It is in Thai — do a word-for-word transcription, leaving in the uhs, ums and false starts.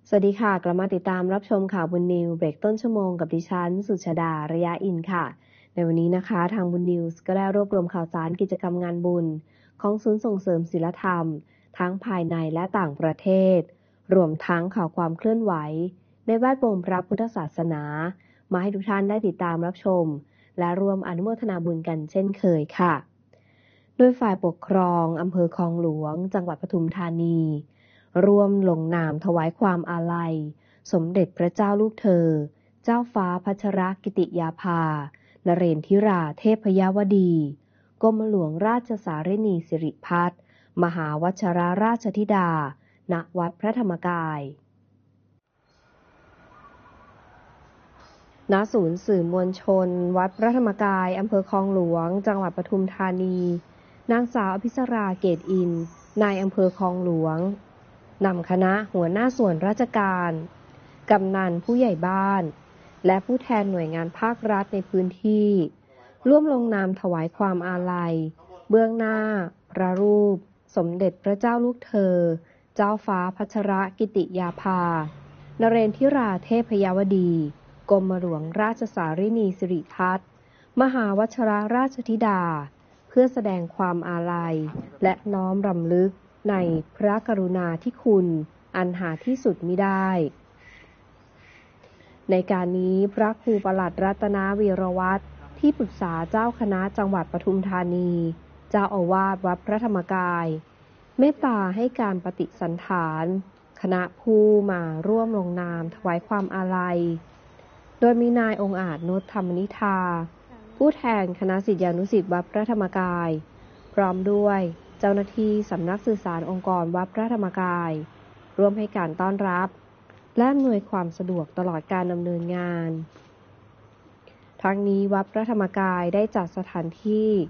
สวัสดีค่ะกลับมาติดตามรับชมข่าวบุญนิวเบรกต้นชั่วโมงกับดิฉันสุชดาระยะอินค่ะในวันนี้นะคะทางบุญนิวส์ก็ได้รวบรวมข่าวสารกิจกรรมงานบุญของศูนย์ส่งเสริมศีลธรรมทั้งภายในและต่างประเทศรวมทั้งข่าวความเคลื่อนไหวในแวดวงพระพุทธศาสนามาให้ทุกท่านได้ติดตามรับชมและร่วมอนุโมทนาบุญกันเช่นเคยค่ะโดยฝ่ายปกครองอำเภอคลองหลวงจังหวัดปทุมธานีร่วมลงนามถวายความอาลัยสมเด็จพระเจ้าลูกเธอเจ้าฟ้าพัชรกิติยาภานเรนทิราเทพยวดีกรมหลวงราชสารินีสิริพัฒน์มหาวชรราชธิดาณวัดพระธรรมกายณศูนย์สื่อมวลชนวัดพระธรรมกายอำเภอคลองหลวงจังหวัดปทุมธานีนางสาวอภิสราเกตอินนายอำเภอคลองหลวงนำคณะหัวหน้าส่วนราชการกำนันผู้ใหญ่บ้านและผู้แทนหน่วยงานภาครัฐในพื้นที่ร่วมลงนามถวายความอาลัยเบื้องหน้าพระรูปสมเด็จพระเจ้าลูกเธอเจ้าฟ้าพัชรกิติยาภานเรนทิราเทพยวดีกรมหลวงราชสารินีสิริพัฒน์มหาวชรราชธิดาเพื่อแสดงความอาลัยและน้อมรำลึกในพระกรุณาธิคุณอันหาที่สุดมิได้ในการนี้พระครูปลัดรัตนวีรวัฒน์ที่ปรึกษาเจ้าคณะจังหวัดปทุมธานีเจ้าอาวาสวัดพระธรรมกายเมตตาให้การปฏิสันถานคณะผู้มาร่วมลงนามถวายความอาลัยโดยมีนายองค์อาจนุชธรรมนิธาผู้แทนคณะศิษยานุศิษย์วัดพระธรรมกายพร้อมด้วยเจ้าหน้าที่สำนักสื่อสารองค์กรวัดพระธรรมกายร่วมให้การต้อนรับและอำนวยความสะดวกตลอดการดำเนินงานทั้งนี้วัดพระธรรมกายได้จัดสถานที่